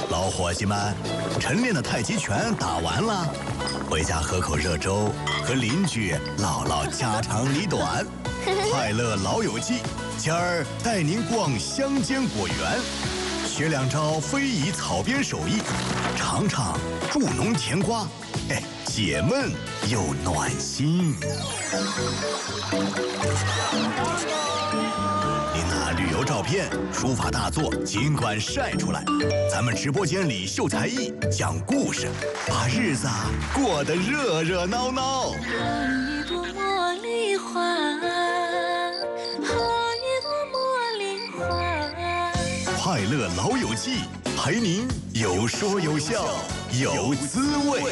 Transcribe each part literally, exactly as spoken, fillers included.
老伙计们，晨练的太极拳打完了，回家喝口热粥，和邻居唠唠家长里短。快乐老友记，今儿带您逛乡间果园，学两招非遗草编手艺，尝尝助农甜瓜，哎，解闷又暖心。您那旅游照片、书法大作尽管晒出来，咱们直播间里秀才艺、讲故事，把日子过得热热闹闹。 好一朵茉莉花，好一朵茉莉花。 快乐老友记，陪您有说有笑有滋味。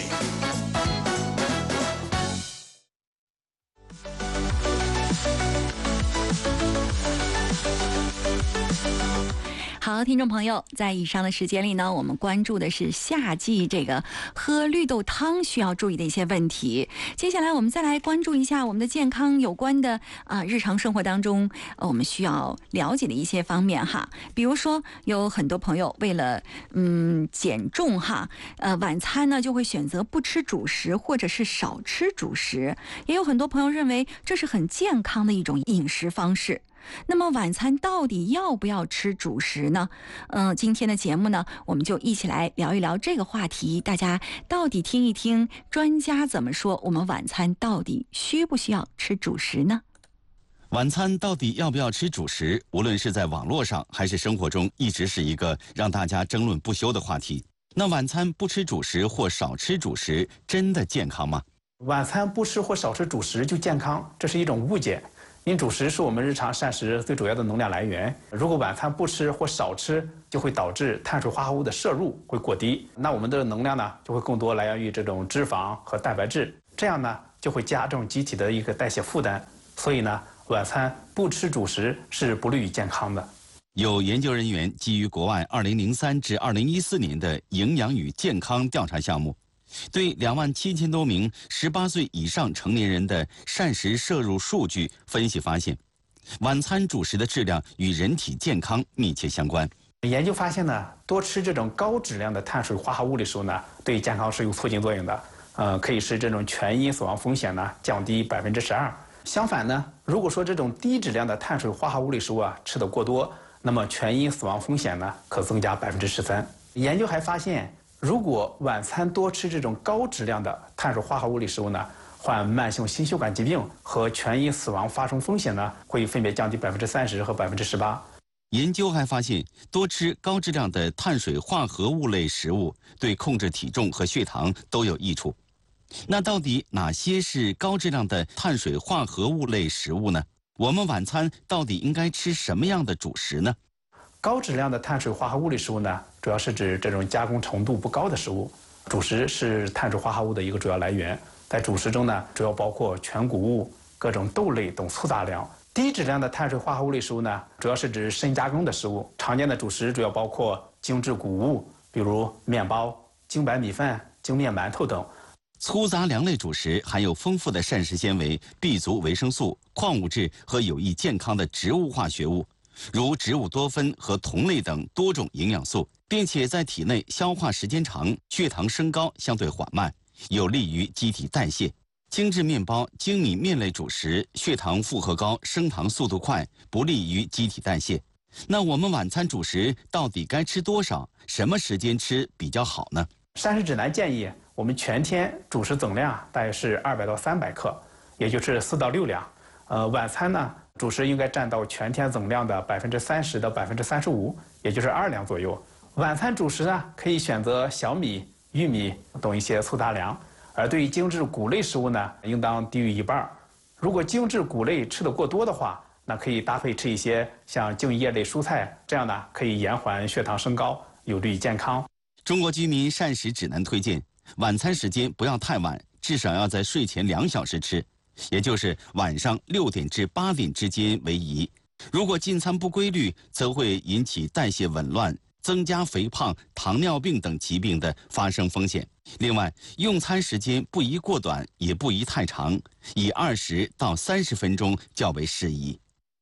好，听众朋友，在以上的时间里呢，我们关注的是夏季这个喝绿豆汤需要注意的一些问题。接下来我们再来关注一下我们的健康有关的啊、呃、日常生活当中、呃、我们需要了解的一些方面哈。比如说有很多朋友为了嗯减重哈，呃晚餐呢就会选择不吃主食或者是少吃主食，也有很多朋友认为这是很健康的一种饮食方式。那么晚餐到底要不要吃主食呢？嗯、呃，今天的节目呢，我们就一起来聊一聊这个话题。大家到底听一听专家怎么说，我们晚餐到底需不需要吃主食呢？ 晚餐到底要不要吃主食，无论是在网络上还是生活中，一直是一个让大家争论不休的话题。那晚餐不吃主食或少吃主食，真的健康吗？ 晚餐不吃或少吃主食就健康，这是一种误解。因主食是我们日常膳食最主要的能量来源，如果晚餐不吃或少吃，就会导致碳水化合物的摄入会过低，那我们的能量呢就会更多来源于这种脂肪和蛋白质，这样呢就会加重机体的一个代谢负担。所以呢，晚餐不吃主食是不利于健康的。 有研究人员基于国外二零零三至二零一四年的营养与健康调查项目，对两万七千多名十八岁以上成年人的膳食摄入数据分析发现，晚餐主食的质量与人体健康密切相关。 研究发现呢，多吃这种高质量的碳水化合物的时候呢，对健康是有促进作用的，呃，可以使这种全因死亡风险呢降低百分之十二。相反呢，如果说这种低质量的碳水化合物的食物啊吃得过多，那么全因死亡风险呢可增加百分之十三。研究还发现，如果晚餐多吃这种高质量的碳水化合物类食物呢，患慢性心血管疾病和全因死亡发生风险呢，会分别降低百分之三十和百分之十八。 研究还发现，多吃高质量的碳水化合物类食物对控制体重和血糖都有益处。那到底哪些是高质量的碳水化合物类食物呢？我们晚餐到底应该吃什么样的主食呢？ 高质量的碳水化合物类食物呢，主要是指这种加工程度不高的食物。主食是碳水化合物的一个主要来源，在主食中呢，主要包括全谷物、各种豆类等粗杂粮。低质量的碳水化合物类食物呢，主要是指深加工的食物。常见的主食主要包括精致谷物，比如面包、精白米饭、精面馒头等。 粗杂粮类主食含有丰富的膳食纤维、B 族维生素、矿物质和有益健康的植物化学物，如植物多酚和酮类等多种营养素，并且在体内消化时间长，血糖升高相对缓慢，有利于机体代谢。精致面包、精米面类主食，血糖负荷高，升糖速度快，不利于机体代谢。那我们晚餐主食到底该吃多少？什么时间吃比较好呢？ 膳食指南建议我们全天主食总量大约是二百到三百克，也就是四到六两。呃，晚餐呢，主食应该占到全天总量的百分之三十到百分之三十五，也就是二两左右。晚餐主食呢，可以选择小米、玉米等一些粗杂粮，而对于精致谷类食物呢，应当低于一半。如果精致谷类吃得过多的话，那可以搭配吃一些像茎叶类蔬菜，这样呢可以延缓血糖升高，有利于健康。 中国居民膳食指南推荐，晚餐时间不要太晚，至少要在睡前两小时吃，也就是晚上六点至八点之间为宜。如果进餐不规律，则会引起代谢紊乱，增加肥胖、糖尿病等疾病的发生风险。另外，用餐时间不宜过短，也不宜太长，以二十到三十分钟较为适宜。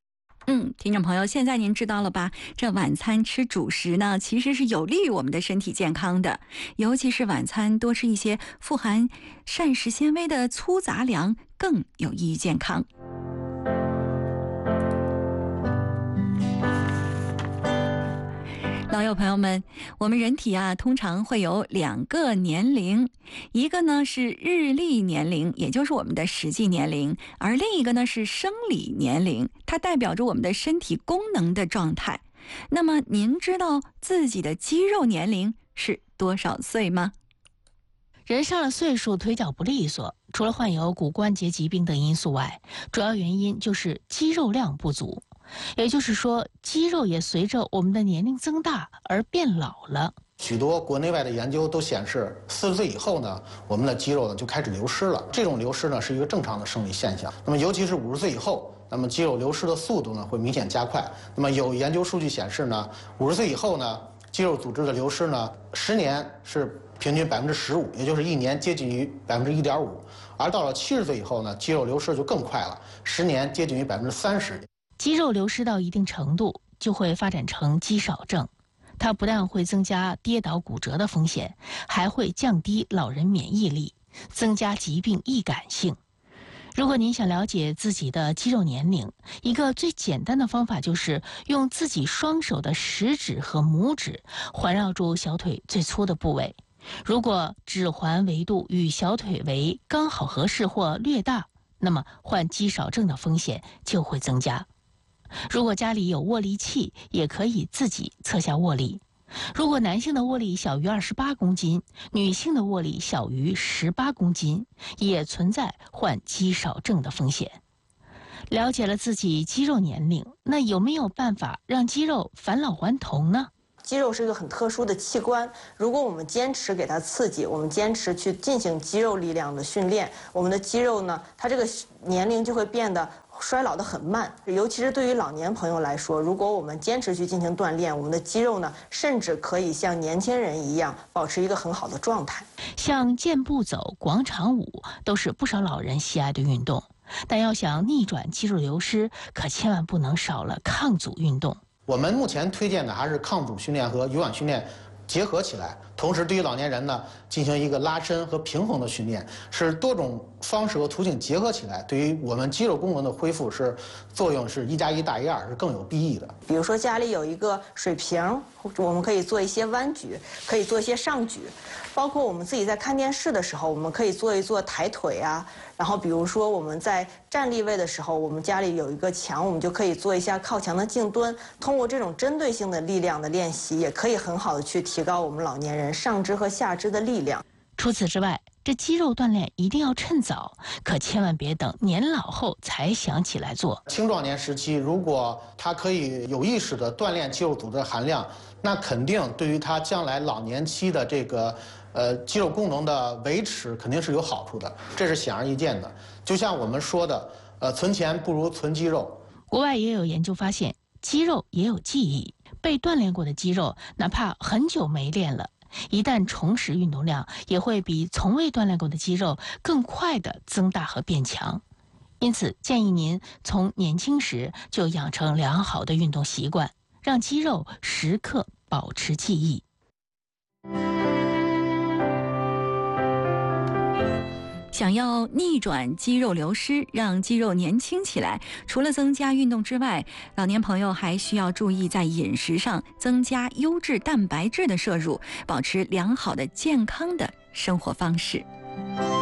嗯，听众朋友，现在您知道了吧？这晚餐吃主食呢，其实是有利于我们的身体健康的，尤其是晚餐多吃一些富含膳食纤维的粗杂粮，更有益于健康。老友朋友们，我们人体啊，通常会有两个年龄，一个呢是日历年龄，也就是我们的实际年龄，而另一个呢是生理年龄，它代表着我们的身体功能的状态。那么您知道自己的肌肉年龄是多少岁吗？ 人上了岁数，腿脚不利索，除了患有骨关节疾病等因素外，主要原因就是肌肉量不足。也就是说，肌肉也随着我们的年龄增大而变老了。 许多国内外的研究都显示，四十岁以后呢，我们的肌肉呢就开始流失了。这种流失呢是一个正常的生理现象。那么尤其是五十岁以后，那么肌肉流失的速度呢会明显加快。那么有研究数据显示呢，五十岁以后呢，肌肉组织的流失呢，十年是平均百分之十五，也就是一年接近于百分之一点五。而到了七十岁以后呢，肌肉流失就更快了，十年接近于百分之三十。 肌肉流失到一定程度，就会发展成肌少症。它不但会增加跌倒骨折的风险，还会降低老人免疫力，增加疾病易感性。如果您想了解自己的肌肉年龄，一个最简单的方法就是用自己双手的食指和拇指环绕住小腿最粗的部位。如果指环维度与小腿围刚好合适或略大，那么患肌少症的风险就会增加。如果家里有握力器，也可以自己测下握力。如果男性的握力小于二十八公斤，女性的握力小于十八公斤，也存在患肌少症的风险。了解了自己肌肉年龄，那有没有办法让肌肉返老还童呢？ 肌肉是一个很特殊的器官，如果我们坚持给它刺激，我们坚持去进行肌肉力量的训练，我们的肌肉呢，它这个年龄就会变得衰老得很慢。尤其是对于老年朋友来说，如果我们坚持去进行锻炼，我们的肌肉呢，甚至可以像年轻人一样保持一个很好的状态。 像健步走、广场舞都是不少老人喜爱的运动，但要想逆转肌肉流失，可千万不能少了抗阻运动。 我们目前推荐的还是抗阻训练和有氧训练结合起来，同时对于老年人呢进行一个拉伸和平衡的训练，是多种方式和途径结合起来，对于我们肌肉功能的恢复是作用是一加一大于二，是更有裨益的。 比如说家里有一个水瓶，我们可以做一些弯举，可以做一些上举，包括我们自己在看电视的时候，我们可以做一做抬腿啊。然后比如说我们在站立位的时候，我们家里有一个墙，我们就可以做一下靠墙的静蹲。通过这种针对性的力量的练习，也可以很好的去提高我们老年人上肢和下肢的力量。 除此之外，这肌肉锻炼一定要趁早，可千万别等年老后才想起来做。 青壮年时期，如果他可以有意识地锻炼肌肉组织的含量，那肯定对于他将来老年期的这个呃肌肉功能的维持肯定是有好处的，这是显而易见的。就像我们说的，呃，存钱不如存肌肉。 国外也有研究发现，肌肉也有记忆，被锻炼过的肌肉，哪怕很久没练了，一旦重拾运动量，也会比从未锻炼过的肌肉更快地增大和变强。因此，建议您从年轻时就养成良好的运动习惯，让肌肉时刻保持记忆。 想要逆转肌肉流失，让肌肉年轻起来，除了增加运动之外，老年朋友还需要注意在饮食上增加优质蛋白质的摄入，保持良好的健康的生活方式。